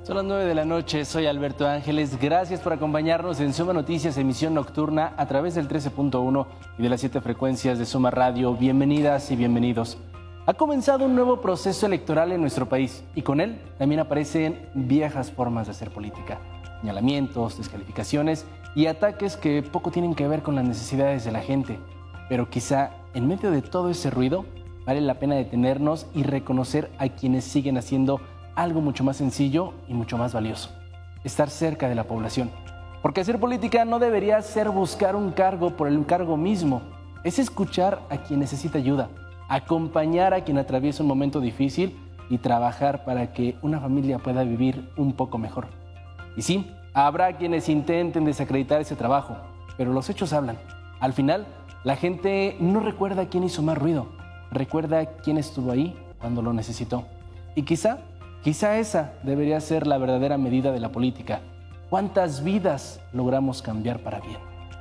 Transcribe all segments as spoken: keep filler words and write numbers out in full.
Son las nueve de la noche, soy Alberto Ángeles. Gracias por acompañarnos en Suma Noticias, emisión nocturna a través del trece punto uno y de las siete frecuencias de Suma Radio. Bienvenidas y bienvenidos. Ha comenzado un nuevo proceso electoral en nuestro país y con él también aparecen viejas formas de hacer política. Señalamientos, descalificaciones y ataques que poco tienen que ver con las necesidades de la gente. Pero quizá en medio de todo ese ruido vale la pena detenernos y reconocer a quienes siguen haciendo algo mucho más sencillo y mucho más valioso: estar cerca de la población. Porque hacer política no debería ser buscar un cargo por el cargo mismo, es escuchar a quien necesita ayuda, acompañar a quien atraviesa un momento difícil y trabajar para que una familia pueda vivir un poco mejor. Y sí, habrá quienes intenten desacreditar ese trabajo, pero los hechos hablan. Al final, la gente no recuerda quién hizo más ruido, recuerda quién estuvo ahí cuando lo necesitó. Y quizá Quizá esa debería ser la verdadera medida de la política. ¿Cuántas vidas logramos cambiar para bien?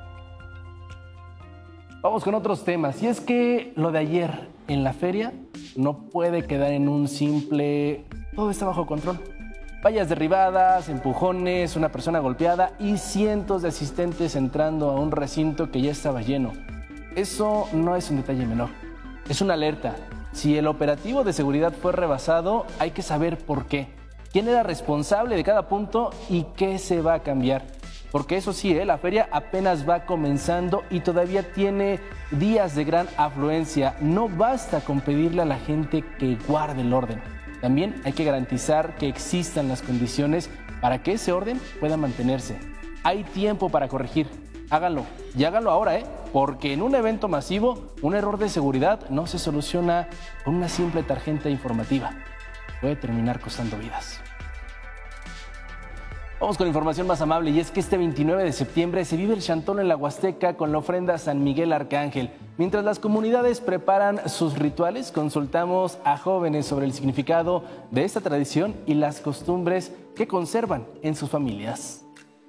Vamos con otros temas. Y es que lo de ayer en la feria no puede quedar en un simple todo está bajo control. Vallas derribadas, empujones, una persona golpeada y cientos de asistentes entrando a un recinto que ya estaba lleno. Eso no es un detalle menor. Es una alerta. Si el operativo de seguridad fue rebasado, hay que saber por qué. ¿Quién era responsable de cada punto y qué se va a cambiar? Porque eso sí, ¿eh? la feria apenas va comenzando y todavía tiene días de gran afluencia. No basta con pedirle a la gente que guarde el orden. También hay que garantizar que existan las condiciones para que ese orden pueda mantenerse. Hay tiempo para corregir. Háganlo, y háganlo ahora, ¿eh? Porque en un evento masivo, un error de seguridad no se soluciona con una simple tarjeta informativa. Puede terminar costando vidas. Vamos con información más amable, y es que este veintinueve de septiembre se vive el Chantolo en la Huasteca con la ofrenda a San Miguel Arcángel. Mientras las comunidades preparan sus rituales, consultamos a jóvenes sobre el significado de esta tradición y las costumbres que conservan en sus familias.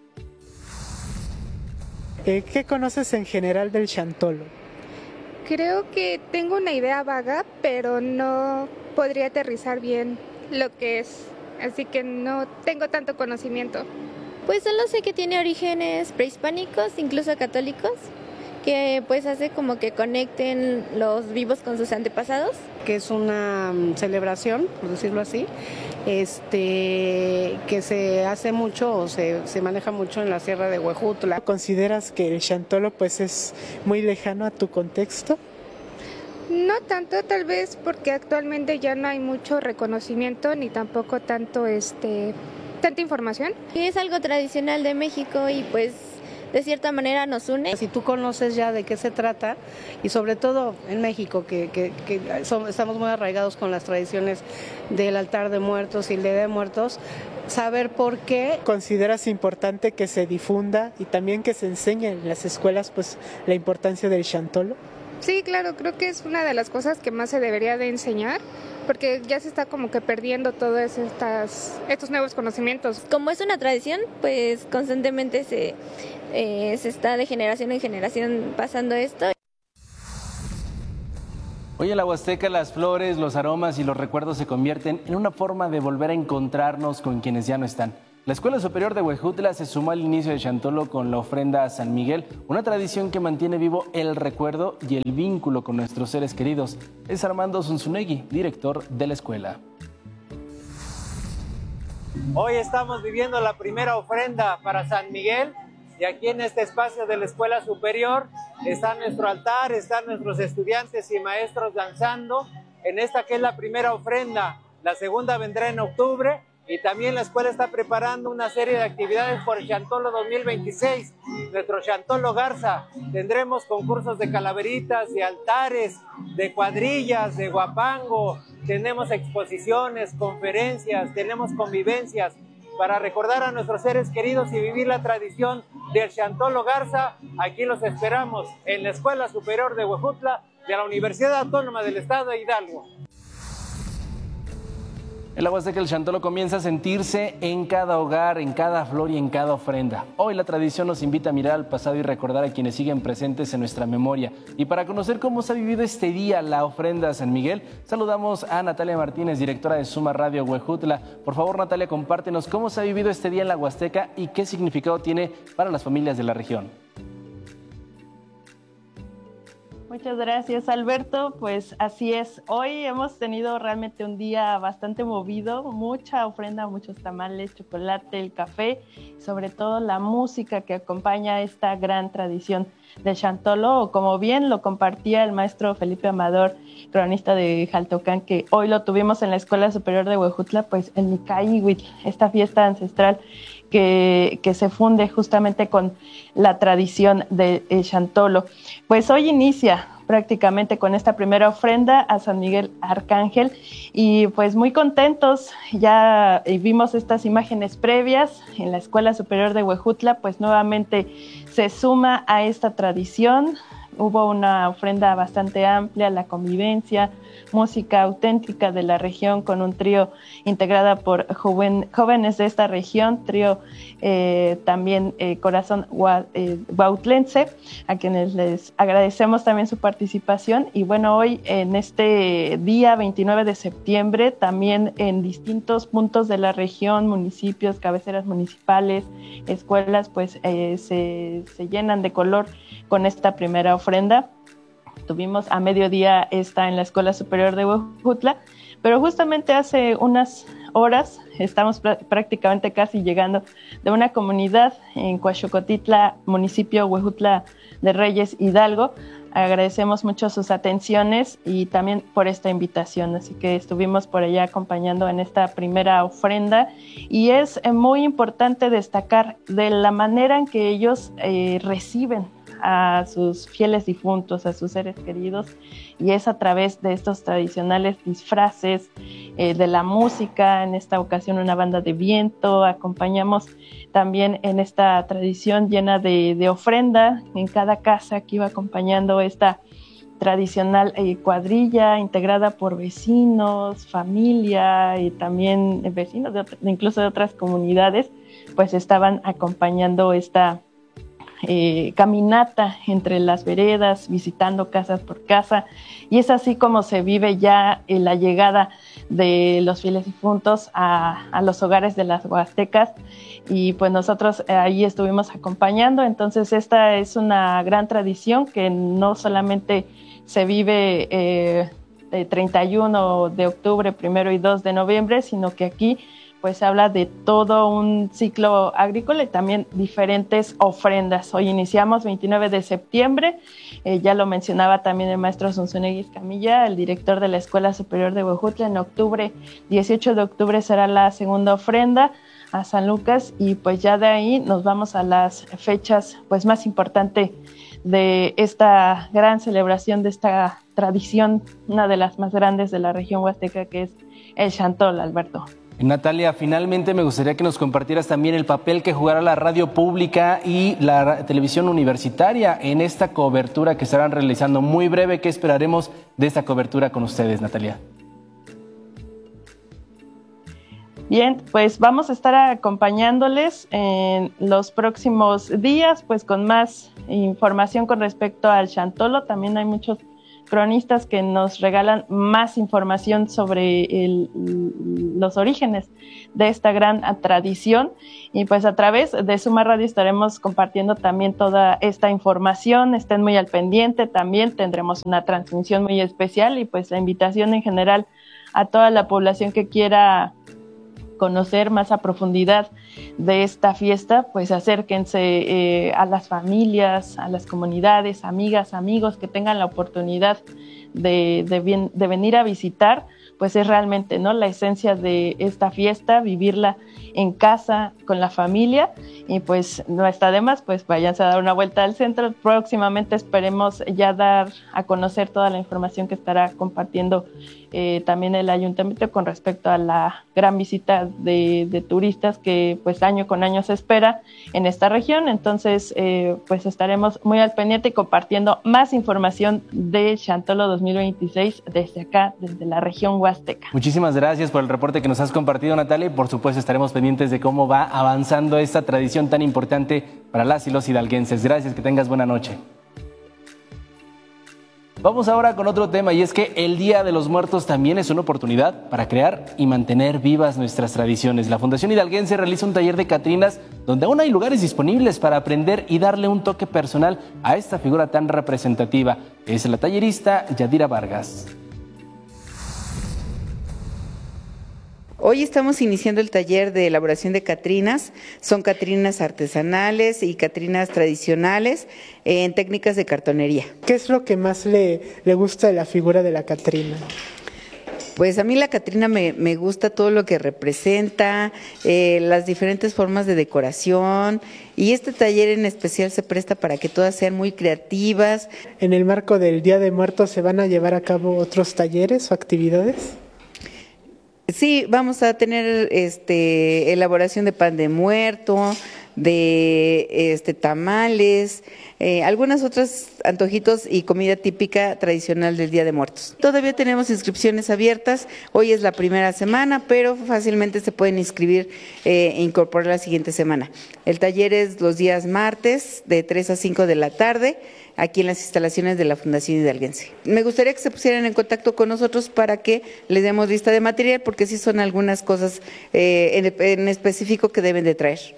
¿Qué conoces en general del Chantolo? Creo que tengo una idea vaga, pero no podría aterrizar bien lo que es, así que no tengo tanto conocimiento. Pues solo sé que tiene orígenes prehispánicos, incluso católicos, que pues hace como que conecten los vivos con sus antepasados. Que es una celebración, por decirlo así, este, que se hace mucho o se, se maneja mucho en la Sierra de Huejutla. ¿Consideras que el Chantolo pues es muy lejano a tu contexto? No tanto, tal vez porque actualmente ya no hay mucho reconocimiento ni tampoco tanto este tanta información. Es algo tradicional de México y pues de cierta manera nos une. Si tú conoces ya de qué se trata, y sobre todo en México, que, que, que son, estamos muy arraigados con las tradiciones del altar de muertos y el Día de Muertos, saber por qué. ¿Consideras importante que se difunda y también que se enseñe en las escuelas pues la importancia del Chantolo? Sí, claro, creo que es una de las cosas que más se debería de enseñar, porque ya se está como que perdiendo todos estas, estos nuevos conocimientos. Como es una tradición, pues constantemente se, eh, se está de generación en generación pasando esto. Hoy en la Huasteca las flores, los aromas y los recuerdos se convierten en una forma de volver a encontrarnos con quienes ya no están. La Escuela Superior de Huejutla se sumó al inicio de Chantolo con la ofrenda a San Miguel, una tradición que mantiene vivo el recuerdo y el vínculo con nuestros seres queridos. Es Armando Zunzunegui, director de la escuela. Hoy estamos viviendo la primera ofrenda para San Miguel y aquí en este espacio de la Escuela Superior está nuestro altar, están nuestros estudiantes y maestros danzando en esta que es la primera ofrenda. La segunda vendrá en octubre. Y también la escuela está preparando una serie de actividades por el Chantolo dos mil veintiséis, nuestro Chantolo Garza. Tendremos concursos de calaveritas, de altares, de cuadrillas, de guapango. Tenemos exposiciones, conferencias, tenemos convivencias para recordar a nuestros seres queridos y vivir la tradición del Chantolo Garza. Aquí los esperamos en la Escuela Superior de Huejutla de la Universidad Autónoma del Estado de Hidalgo. En la Huasteca el Chantolo comienza a sentirse en cada hogar, en cada flor y en cada ofrenda. Hoy la tradición nos invita a mirar al pasado y recordar a quienes siguen presentes en nuestra memoria. Y para conocer cómo se ha vivido este día la ofrenda a San Miguel, saludamos a Natalia Martínez, directora de Suma Radio Huejutla. Por favor, Natalia, compártenos cómo se ha vivido este día en la Huasteca y qué significado tiene para las familias de la región. Muchas gracias, Alberto. Pues así es, hoy hemos tenido realmente un día bastante movido, mucha ofrenda, muchos tamales, chocolate, el café, sobre todo la música que acompaña esta gran tradición del Chantolo, o como bien lo compartía el maestro Felipe Amador, cronista de Jaltocán, que hoy lo tuvimos en la Escuela Superior de Huejutla, pues el Nicaíhuitl, esta fiesta ancestral que, que se funde justamente con la tradición del Chantolo. Pues hoy inicia prácticamente con esta primera ofrenda a San Miguel Arcángel y pues muy contentos, ya vimos estas imágenes previas en la Escuela Superior de Huejutla, pues nuevamente se suma a esta tradición. Hubo una ofrenda bastante amplia, la convivencia, música auténtica de la región con un trío integrada por joven, jóvenes de esta región, trío eh, también eh, Corazón Huautlense, a quienes les agradecemos también su participación. Y bueno, hoy en este día veintinueve de septiembre, también en distintos puntos de la región, municipios, cabeceras municipales, escuelas, pues eh, se, se llenan de color con esta primera ofrenda. Tuvimos a mediodía esta en la Escuela Superior de Huejutla, pero justamente hace unas horas estamos pr- prácticamente casi llegando de una comunidad en Coaxocotitla, municipio Huejutla de Reyes, Hidalgo. Agradecemos mucho sus atenciones y también por esta invitación, así que estuvimos por allá acompañando en esta primera ofrenda y es muy importante destacar de la manera en que ellos eh, reciben a sus fieles difuntos, a sus seres queridos, y es a través de estos tradicionales disfraces, eh, de la música, en esta ocasión una banda de viento. Acompañamos también en esta tradición llena de, de ofrenda en cada casa que iba acompañando esta tradicional eh, cuadrilla integrada por vecinos, familia y también vecinos de, incluso de otras comunidades, pues estaban acompañando esta Eh, caminata entre las veredas, visitando casas por casa, y es así como se vive ya eh, la llegada de los fieles difuntos a, a los hogares de las huastecas, y pues nosotros eh, ahí estuvimos acompañando. Entonces esta es una gran tradición que no solamente se vive eh, el treinta y uno de octubre, primero y dos de noviembre, sino que aquí pues se habla de todo un ciclo agrícola y también diferentes ofrendas. Hoy iniciamos veintinueve de septiembre, eh, ya lo mencionaba también el maestro Zunzunegui Camilla, el director de la Escuela Superior de Huejutla. En octubre, dieciocho de octubre será la segunda ofrenda a San Lucas, y pues ya de ahí nos vamos a las fechas pues más importantes de esta gran celebración, de esta tradición, una de las más grandes de la región huasteca, que es el Chantolo, Alberto. Natalia, finalmente me gustaría que nos compartieras también el papel que jugará la radio pública y la televisión universitaria en esta cobertura que estarán realizando. Muy breve, ¿qué esperaremos de esta cobertura con ustedes, Natalia? Bien, pues vamos a estar acompañándoles en los próximos días, pues con más información con respecto al Chantolo. También hay muchos cronistas que nos regalan más información sobre el, los orígenes de esta gran tradición, y pues a través de Suma Radio estaremos compartiendo también toda esta información. Estén muy al pendiente, también tendremos una transmisión muy especial, y pues la invitación en general a toda la población que quiera conocer más a profundidad de esta fiesta, pues acérquense eh, a las familias, a las comunidades, amigas, amigos que tengan la oportunidad de, de, bien, de venir a visitar. Pues es realmente, ¿no?, la esencia de esta fiesta, vivirla en casa, con la familia, y pues no está de más, pues váyanse a dar una vuelta al centro. Próximamente esperemos ya dar a conocer toda la información que estará compartiendo eh, también el ayuntamiento con respecto a la gran visita de, de turistas que pues año con año se espera en esta región. Entonces eh, pues estaremos muy al pendiente y compartiendo más información de Chantolo dos mil veintiséis desde acá, desde la región huasteca. Muchísimas gracias por el reporte que nos has compartido, Natalia, y por supuesto estaremos pendientes de cómo va avanzando esta tradición tan importante para las y los hidalguenses. Gracias, que tengas buena noche. Vamos ahora con otro tema, y es que el Día de los Muertos también es una oportunidad para crear y mantener vivas nuestras tradiciones. La Fundación Hidalguense realiza un taller de Catrinas donde aún hay lugares disponibles para aprender y darle un toque personal a esta figura tan representativa. Es la tallerista Yadira Vargas. Hoy estamos iniciando el taller de elaboración de catrinas. Son catrinas artesanales y catrinas tradicionales en técnicas de cartonería. ¿Qué es lo que más le, le gusta de la figura de la Catrina? Pues a mí la Catrina me, me gusta todo lo que representa, eh, las diferentes formas de decoración, y este taller en especial se presta para que todas sean muy creativas. En el marco del Día de Muertos, ¿se van a llevar a cabo otros talleres o actividades? Sí, vamos a tener este, elaboración de pan de muerto, de este, tamales, eh, algunas otras antojitos y comida típica tradicional del Día de Muertos. Todavía tenemos inscripciones abiertas, hoy es la primera semana, pero fácilmente se pueden inscribir eh, e incorporar la siguiente semana. El taller es los días martes de tres a cinco de la tarde, aquí en las instalaciones de la Fundación Hidalguense. Me gustaría que se pusieran en contacto con nosotros para que les demos lista de material, porque sí son algunas cosas eh, en, en específico que deben de traer.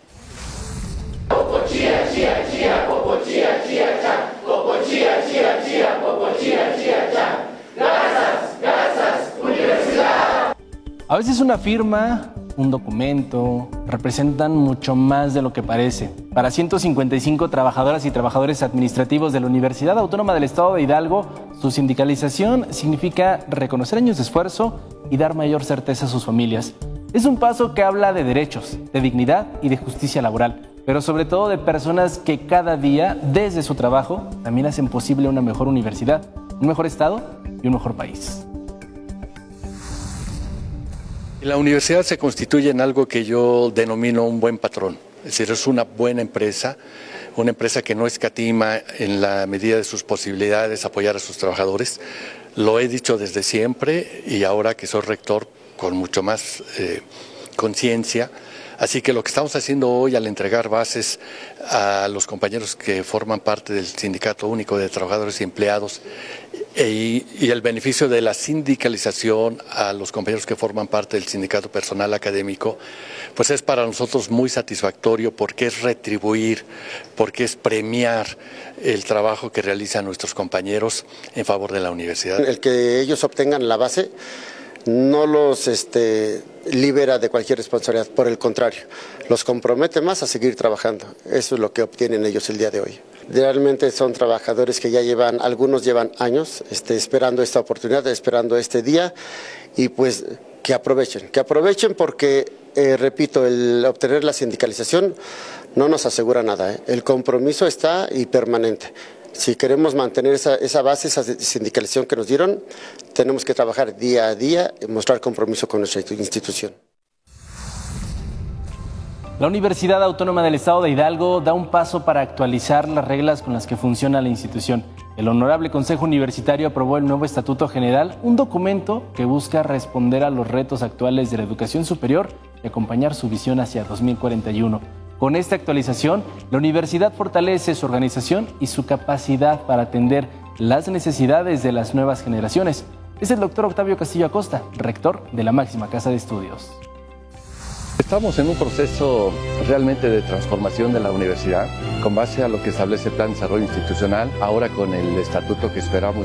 A veces una firma, un documento, representan mucho más de lo que parece. Para ciento cincuenta y cinco trabajadoras y trabajadores administrativos de la Universidad Autónoma del Estado de Hidalgo, su sindicalización significa reconocer años de esfuerzo y dar mayor certeza a sus familias. Es un paso que habla de derechos, de dignidad y de justicia laboral, pero sobre todo de personas que cada día, desde su trabajo, también hacen posible una mejor universidad, un mejor estado y un mejor país. La universidad se constituye en algo que yo denomino un buen patrón, es decir, es una buena empresa, una empresa que no escatima en la medida de sus posibilidades apoyar a sus trabajadores. Lo he dicho desde siempre y ahora que soy rector con mucho más eh, conciencia. Así que lo que estamos haciendo hoy al entregar bases a los compañeros que forman parte del Sindicato Único de Trabajadores y Empleados y, y el beneficio de la sindicalización a los compañeros que forman parte del Sindicato Personal Académico, pues es para nosotros muy satisfactorio porque es retribuir, porque es premiar el trabajo que realizan nuestros compañeros en favor de la universidad. El que ellos obtengan la base no los este, libera de cualquier responsabilidad, por el contrario, los compromete más a seguir trabajando. Eso es lo que obtienen ellos el día de hoy. Realmente son trabajadores que ya llevan, algunos llevan años este, esperando esta oportunidad, esperando este día, y pues que aprovechen, que aprovechen porque, eh, repito, el obtener la sindicalización no nos asegura nada, ¿eh? El compromiso está y permanente. Si queremos mantener esa, esa base, esa sindicalización que nos dieron, tenemos que trabajar día a día y mostrar compromiso con nuestra institución. La Universidad Autónoma del Estado de Hidalgo da un paso para actualizar las reglas con las que funciona la institución. El Honorable Consejo Universitario aprobó el nuevo Estatuto General, un documento que busca responder a los retos actuales de la educación superior y acompañar su visión hacia dos mil cuarenta y uno. Con esta actualización, la universidad fortalece su organización y su capacidad para atender las necesidades de las nuevas generaciones. Es el doctor Octavio Castillo Acosta, rector de la máxima casa de estudios. Estamos en un proceso realmente de transformación de la universidad con base a lo que establece el Plan de Desarrollo Institucional, ahora con el estatuto que esperamos